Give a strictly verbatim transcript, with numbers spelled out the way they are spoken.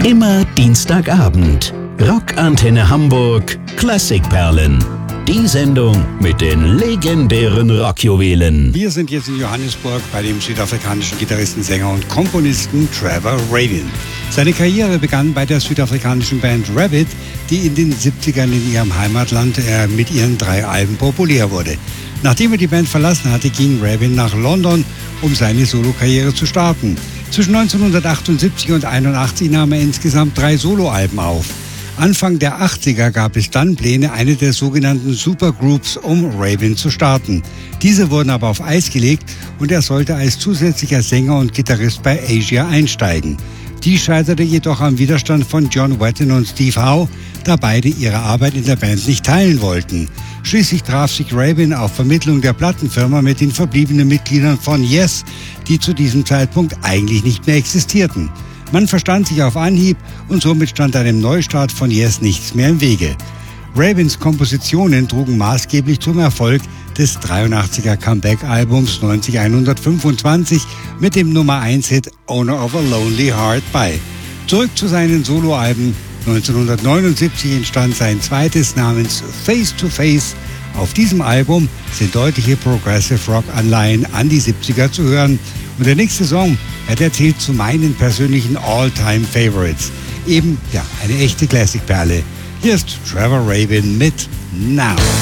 Immer Dienstagabend. Rockantenne Hamburg Klassikperlen. Die Sendung mit den legendären Rockjuwelen. Wir sind jetzt in Johannesburg bei dem südafrikanischen Gitarristen, Sänger und Komponisten Trevor Rabin. Seine Karriere begann bei der südafrikanischen Band Rabbit, die in den siebzigern in ihrem Heimatland äh, mit ihren drei Alben populär wurde. Nachdem er die Band verlassen hatte, ging Rabin nach London, um seine Solokarriere zu starten. Zwischen neunzehnhundertachtundsiebzig und einundachtzig nahm er insgesamt drei Soloalben auf. Anfang der achtziger gab es dann Pläne, eine der sogenannten Supergroups um Rabin zu starten. Diese wurden aber auf Eis gelegt und er sollte als zusätzlicher Sänger und Gitarrist bei Asia einsteigen. Die scheiterte jedoch am Widerstand von John Wetton und Steve Howe, da beide ihre Arbeit in der Band nicht teilen wollten. Schließlich traf sich Rabin auf Vermittlung der Plattenfirma mit den verbliebenen Mitgliedern von Yes, die zu diesem Zeitpunkt eigentlich nicht mehr existierten. Man verstand sich auf Anhieb und somit stand einem Neustart von Yes nichts mehr im Wege. Rabins Kompositionen trugen maßgeblich zum Erfolg des dreiundachtziger Comeback-Albums neunzig-einhundertfünfundzwanzig mit dem Nummer eins Hit Owner of a Lonely Heart bei. Zurück zu seinen Soloalben. neunzehnhundertneunundsiebzig entstand sein zweites namens Face to Face. Auf diesem Album sind deutliche Progressive Rock-Anleihen an die siebziger zu hören. Und der nächste Song, er erzählt zu meinen persönlichen All-Time-Favorites. Eben, ja, eine echte Klassikperle. Hier ist Trevor Rabin mit Now.